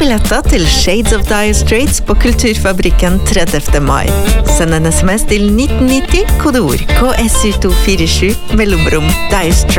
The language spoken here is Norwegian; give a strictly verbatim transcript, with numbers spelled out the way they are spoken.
billetter til Shades of Dire Straits på Kulturfabrikken tredivte mai. Send en sms til nitten nitti, kodeord K S U to fire sju, mellomrom Dire Straits.